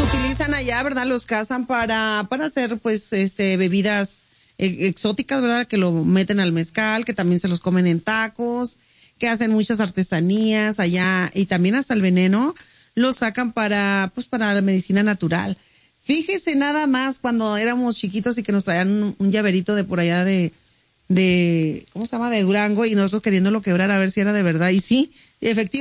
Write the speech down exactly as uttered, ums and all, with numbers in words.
utilizan allá, ¿verdad? Los cazan para, para hacer, pues, este, bebidas eh, exóticas, ¿verdad? Que lo meten al mezcal, que también se los comen en tacos, que hacen muchas artesanías allá, y también hasta el veneno lo sacan para, pues, para la medicina natural. Fíjese nada más cuando éramos chiquitos y que nos traían un, un llaverito de por allá de, de, ¿cómo se llama? De Durango, y nosotros queriéndolo quebrar a ver si era de verdad. Y sí, efectivamente.